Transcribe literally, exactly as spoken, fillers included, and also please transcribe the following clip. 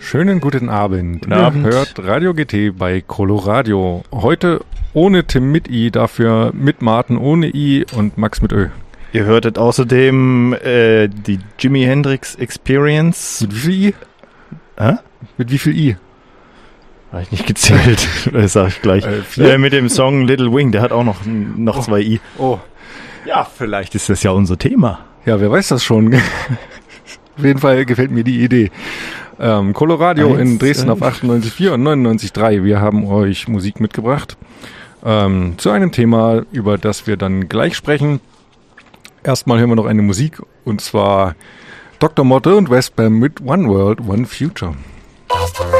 Schönen guten Abend. Guten Ihr Abend. hört Radio G T bei Coloradio. Heute ohne Tim mit I, dafür mit Martin ohne I und Max mit Ö. Ihr hörtet außerdem äh, die Jimi Hendrix Experience. Mit wie viel I? Hä? Mit wie viel I? Habe ich nicht gezählt. Das sag ich gleich. Äh, vier? äh, mit dem Song Little Wing, der hat auch noch, noch Oh. zwei I. Oh. Ja, vielleicht ist das ja unser Thema. Ja, wer weiß das schon. Auf jeden Fall gefällt mir die Idee. Ähm, Coloradio Eins, in Dresden äh, auf achtundneunzig Komma vier und neunundneunzig Komma drei. Wir haben euch Musik mitgebracht. Ähm, zu einem Thema, über das wir dann gleich sprechen. Erstmal hören wir noch eine Musik, und zwar Doktor Motte und Vesper mit One World, One Future.